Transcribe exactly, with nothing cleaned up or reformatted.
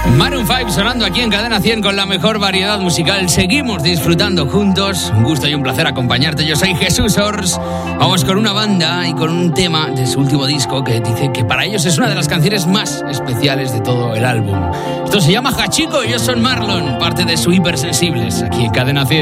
Maroon cinco sonando aquí en Cadena cien con la mejor variedad musical. Seguimos disfrutando juntos. Un gusto y un placer acompañarte. Yo soy Jesús Ors. Vamos con una banda y con un tema de su último disco que dice que para ellos es una de las canciones más especiales de todo el álbum. Esto se llama Hachiko y ellos son Marlon, parte de su Hipersensibles, aquí en Cadena cien.